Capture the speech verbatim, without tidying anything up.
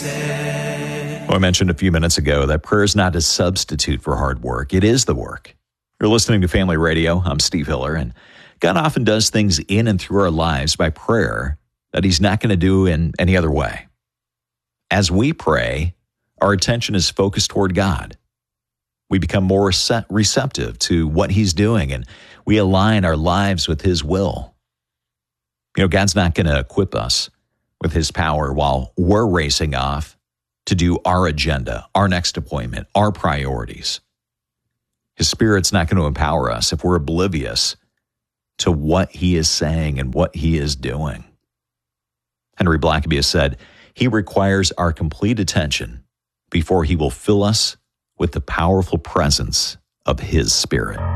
Well, I mentioned a few minutes ago that prayer is not a substitute for hard work. It is the work. You're listening to Family Radio. I'm Steve Hiller, and God often does things in and through our lives by prayer that He's not going to do in any other way. As we pray, our attention is focused toward God. We become more receptive to what He's doing, and we align our lives with His will. You know, God's not going to equip us with His power while we're racing off to do our agenda, our next appointment, our priorities. His Spirit's not going to empower us if we're oblivious to what He is saying and what He is doing. Henry Blackaby has said, He requires our complete attention before He will fill us with the powerful presence of His Spirit.